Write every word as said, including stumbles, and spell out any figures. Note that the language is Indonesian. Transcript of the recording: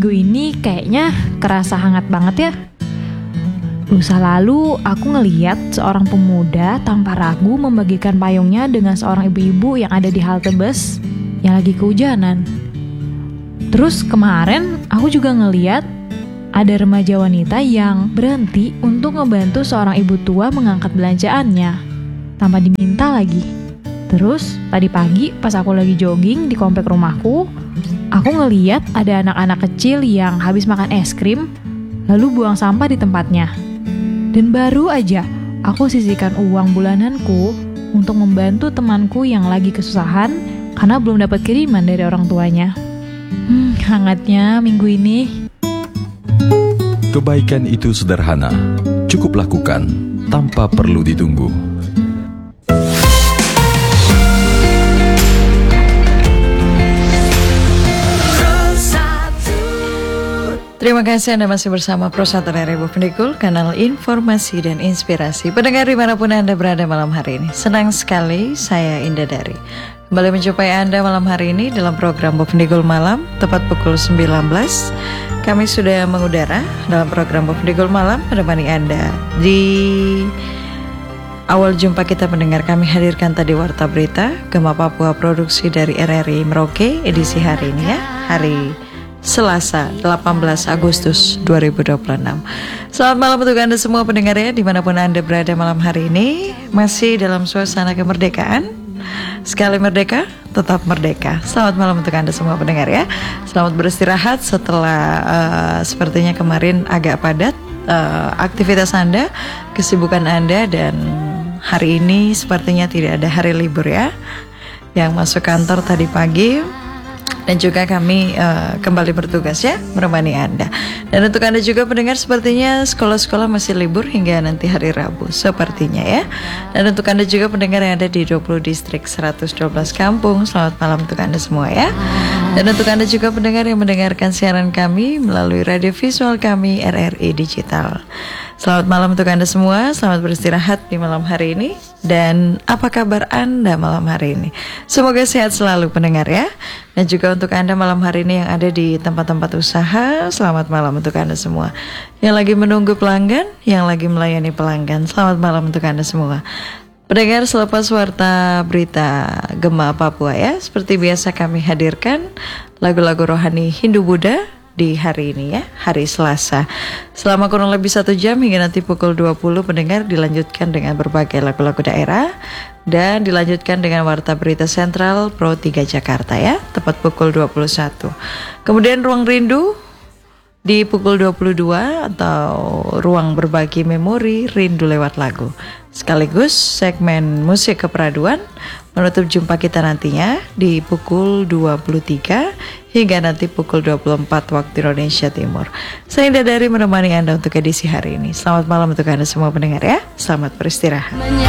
Minggu ini kayaknya kerasa hangat banget ya. Lusa lalu aku ngeliat seorang pemuda tanpa ragu membagikan payungnya dengan seorang ibu-ibu yang ada di halte bus yang lagi kehujanan. Terus kemarin aku juga ngeliat ada remaja wanita yang berhenti untuk ngebantu seorang ibu tua mengangkat belanjaannya tanpa diminta lagi. Terus tadi pagi pas aku lagi jogging di komplek rumahku, aku ngeliat ada anak-anak kecil yang habis makan es krim lalu buang sampah di tempatnya. Dan baru aja aku sisihkan uang bulananku untuk membantu temanku yang lagi kesusahan karena belum dapat kiriman dari orang tuanya. Hmm, hangatnya minggu ini. Kebaikan itu sederhana, cukup lakukan tanpa perlu ditunggu. Terima kasih Anda masih bersama Pro satu R I Pendikul, kanal informasi dan inspirasi. Pendengar dimanapun Anda berada malam hari ini, senang sekali saya Indah Dari kembali menjumpai Anda malam hari ini dalam program Pendikul Malam, tepat pukul sembilan belas. Kami sudah mengudara dalam program Pendikul Malam menemani Anda. Di awal jumpa kita pendengar, kami hadirkan tadi Warta Berita Gema Papua produksi dari R R I Merauke edisi hari ini ya, hari Selasa delapan belas Agustus dua ribu dua puluh enam. Selamat malam untuk Anda semua pendengar ya, dimanapun Anda berada malam hari ini. Masih dalam suasana kemerdekaan. Sekali merdeka, tetap merdeka. Selamat malam untuk Anda semua pendengar ya. Selamat beristirahat setelah uh, sepertinya kemarin agak padat uh, aktivitas Anda, kesibukan Anda. Dan hari ini sepertinya tidak ada hari libur ya. Yang masuk kantor tadi pagi. Dan juga kami uh, kembali bertugas ya, menemani Anda. Dan untuk Anda juga pendengar, sepertinya sekolah-sekolah masih libur hingga nanti hari Rabu sepertinya ya. Dan untuk Anda juga pendengar yang ada di dua puluh distrik seratus dua belas kampung, selamat malam untuk Anda semua ya. Dan untuk Anda juga pendengar yang mendengarkan siaran kami melalui radio visual kami R R I Digital, selamat malam untuk Anda semua, selamat beristirahat di malam hari ini. Dan apa kabar Anda malam hari ini? Semoga sehat selalu pendengar ya. Dan juga untuk Anda malam hari ini yang ada di tempat-tempat usaha, selamat malam untuk Anda semua. Yang lagi menunggu pelanggan, yang lagi melayani pelanggan, selamat malam untuk Anda semua. Pendengar, selepas Warta Berita Gema Papua ya, seperti biasa kami hadirkan lagu-lagu rohani Hindu Buddha di hari ini ya, hari Selasa. Selama kurang lebih satu jam hingga nanti pukul dua puluh pendengar, dilanjutkan dengan berbagai lagu-lagu daerah dan dilanjutkan dengan Warta Berita Sentral Pro tiga Jakarta ya, tepat pukul dua puluh satu. Kemudian Ruang Rindu di pukul dua puluh dua atau Ruang Berbagi Memori Rindu Lewat Lagu. Sekaligus segmen musik keperaduan menutup jumpa kita nantinya di pukul dua puluh tiga hingga nanti pukul dua puluh empat waktu Indonesia Timur. Saya Indah Dari menemani Anda untuk edisi hari ini. Selamat malam untuk Anda semua pendengar ya. Selamat beristirahat.